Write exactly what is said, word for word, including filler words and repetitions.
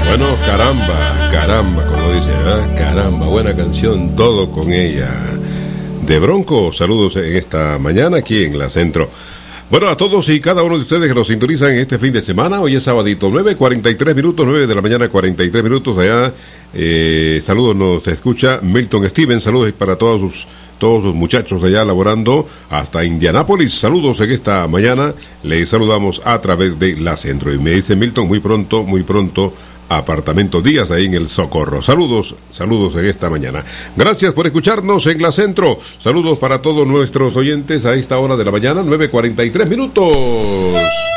Bueno, caramba, caramba, como dice, ¿eh? Caramba, buena canción, todo con ella. De Bronco, saludos en esta mañana aquí en la Centro. Bueno, a todos y cada uno de ustedes que nos sintonizan este fin de semana, hoy es sabadito, nueve cuarenta y tres minutos, nueve de la mañana, cuarenta y tres minutos allá. Eh, saludos, nos escucha Milton Steven, saludos para todos sus, todos los muchachos allá laborando hasta Indianápolis. Saludos en esta mañana, les saludamos a través de la Centro. Y me dice Milton, muy pronto, muy pronto, Apartamento Díaz ahí en el Socorro. Saludos, saludos en esta mañana. Gracias por escucharnos en la Centro. Saludos para todos nuestros oyentes a esta hora de la mañana, nueve cuarenta y tres minutos.